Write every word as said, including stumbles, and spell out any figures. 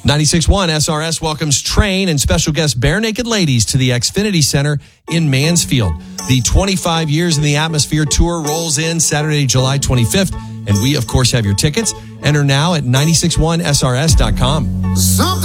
ninety-six point one S R S welcomes Train and special guest Bare Naked Ladies to the Xfinity Center in Mansfield. The twenty-five Years in the Atmosphere tour rolls in Saturday, July twenty-fifth, and we, of course, have your tickets. Enter now at nine six one S R S dot com.